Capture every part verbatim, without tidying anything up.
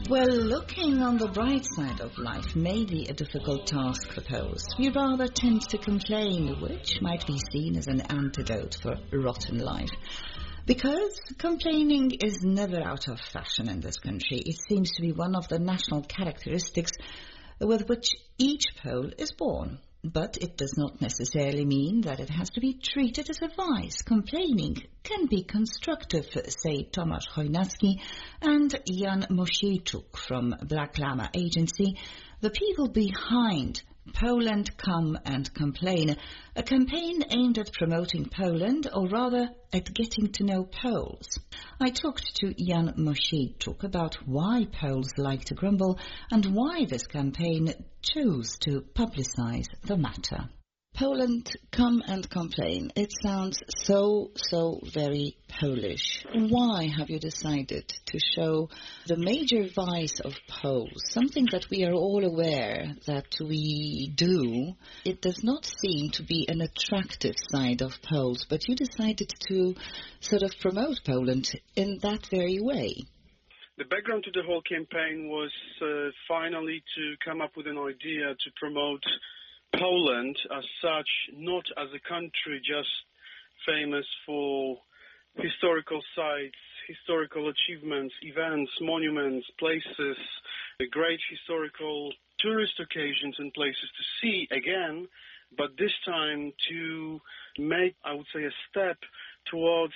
Well, looking on the bright side of life may be a difficult task for Poles. We rather tend to complain, which might be seen as an antidote for rotten life. Because complaining is never out of fashion in this country. It seems to be one of the national characteristics with which each Pole is born. But it does not necessarily mean that it has to be treated as a vice. Complaining can be constructive, say Tomasz Chojnacki and Jan Mosiejczuk from Black Llama Agency, the people behind Poland Come and Complain, a campaign aimed at promoting Poland, or rather at getting to know Poles. I talked to Jan Mosiejczuk about why Poles like to grumble and why this campaign chose to publicize the matter. Poland Come and Complain. It sounds so, so very Polish. Why have you decided to show the major vice of Poles, something that we are all aware that we do? It does not seem to be an attractive side of Poles, but you decided to sort of promote Poland in that very way. The background to the whole campaign was uh, finally to come up with an idea to promote Poland as such, not as a country just famous for historical sites, historical achievements, events, monuments, places, great historical tourist occasions and places to see again, but this time to make, I would say, a step towards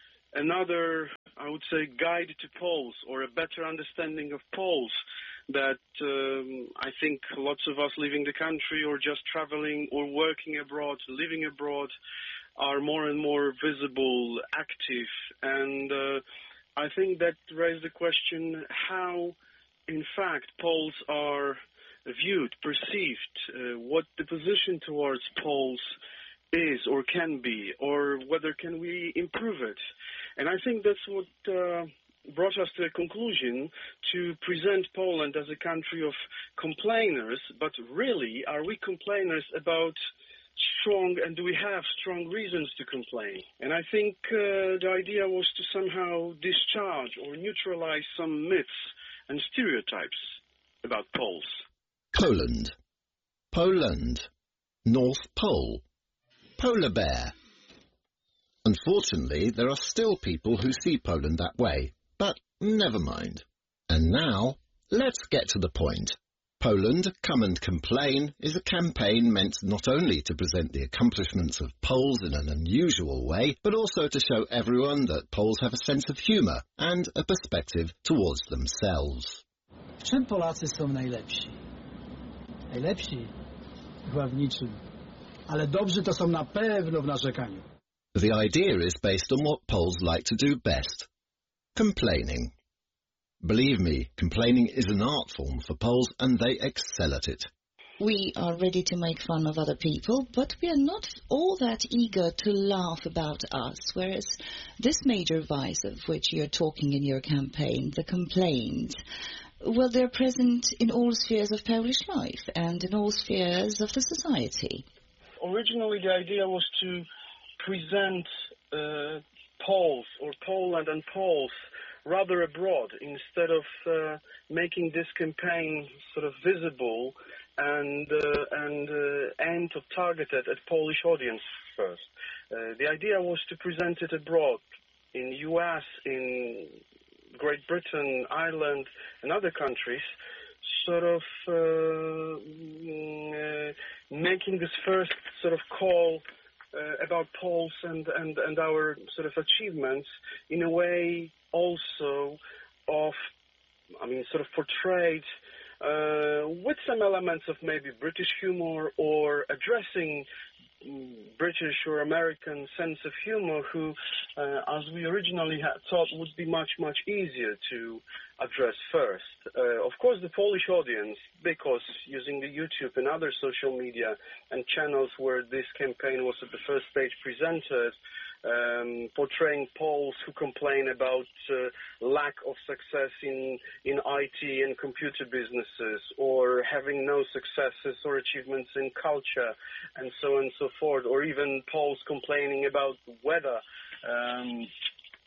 another, I would say, guide to Poles, or a better understanding of Poles that um, I think lots of us living the country or just traveling or working abroad, living abroad, are more and more visible, active. And uh, I think that raised the question how, in fact, Poles are viewed, perceived, uh, what the position towards Poles is or can be, or whether can we improve it. And I think that's what uh, brought us to a conclusion to present Poland as a country of complainers, but really, are we complainers about strong, and do we have strong reasons to complain? And I think uh, the idea was to somehow discharge or neutralize some myths and stereotypes about Poles. Poland. Poland. North Pole. Polar bear. Unfortunately, there are still people who see Poland that way, but never mind. And now, let's get to the point. Poland Come and Complain is a campaign meant not only to present the accomplishments of Poles in an unusual way, but also to show everyone that Poles have a sense of humour and a perspective towards themselves. W czym Polacy są najlepsi? Najlepsi? Chyba w niczym. Ale dobrzy to są na pewno w narzekaniu. The idea is based on what Poles like to do best. Complaining. Believe me, complaining is an art form for Poles and they excel at it. We are ready to make fun of other people, but we are not all that eager to laugh about us, whereas this major vice of which you're talking in your campaign, the complaints, well, they're present in all spheres of Polish life and in all spheres of the society. Originally, the idea was to present uh, Poles or Poland and Poles rather abroad, instead of uh, making this campaign sort of visible and uh, and uh, aimed or targeted at Polish audience first. Uh, the idea was to present it abroad, in U S, in Great Britain, Ireland, and other countries, sort of uh, uh, making this first sort of call uh, about Poles and, and, and our sort of achievements in a way also of, I mean, sort of portrayed uh, with some elements of maybe British humor, or addressing British or American sense of humor, who, uh, as we originally had thought, would be much, much easier to address first. Uh, of course, the Polish audience, because using the YouTube and other social media and channels where this campaign was at the first stage presented, Um, portraying Poles who complain about uh, lack of success in, in I T and computer businesses, or having no successes or achievements in culture, and so on and so forth, or even Poles complaining about weather. Um,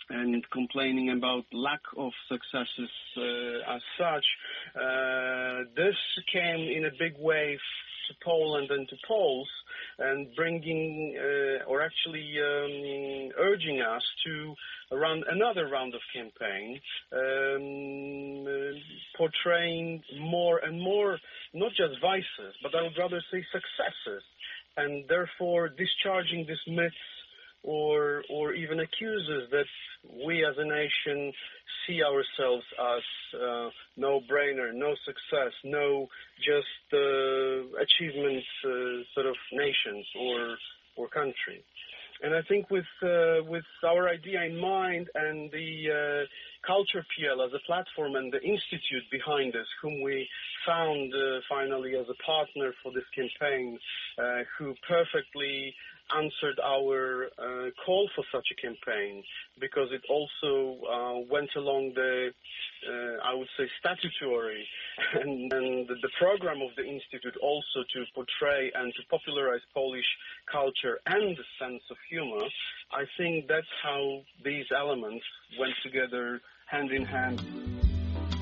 and complaining about lack of successes uh, as such. Uh, this came in a big way to Poland and to Poles, and bringing, uh, or actually um, urging us to run another round of campaign, um, uh, portraying more and more, not just vices, but I would rather say successes, and therefore discharging these myths or or even accuses that we as a nation see ourselves as uh, no-brainer, no success, no just uh, achievements uh, sort of nations or or country. And I think with uh, with our idea in mind and the uh, Culture P L as a platform and the institute behind us, whom we found uh, finally as a partner for this campaign, uh, who perfectly answered our uh, call for such a campaign, because it also uh, went along the, uh, I would say, statutory and, and the program of the Institute also to portray and to popularize Polish culture and the sense of humor. I think that's how these elements went together hand in hand.